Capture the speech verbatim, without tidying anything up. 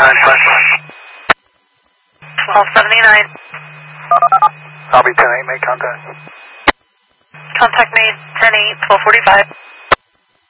nine five five. twelve seventy-nine. I'll be ten eight, make contact. Contact made ten eight, twelve forty-five.